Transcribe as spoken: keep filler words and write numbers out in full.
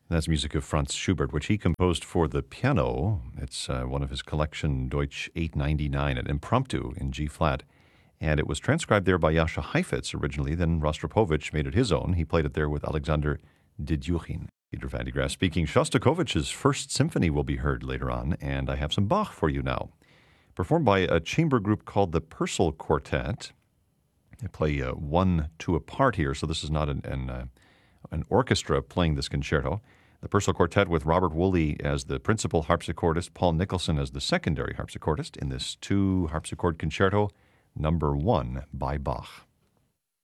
That's music of Franz Schubert, which he composed for the piano. It's uh, one of his collection, Deutsch eight ninety-nine, an impromptu in G-flat. And it was transcribed there by Jascha Heifetz originally. Then Rostropovich made it his own. He played it there with Alexander Dedyuchin. Peter Van de Graaff speaking. Shostakovich's First Symphony will be heard later on, and I have some Bach for you now. Performed by a chamber group called the Purcell Quartet. They play uh, one, two apart here, so this is not an, an, uh, an orchestra playing this concerto. The Purcell Quartet with Robert Woolley as the principal harpsichordist, Paul Nicholson as the secondary harpsichordist in this two harpsichord concerto, number one by Bach.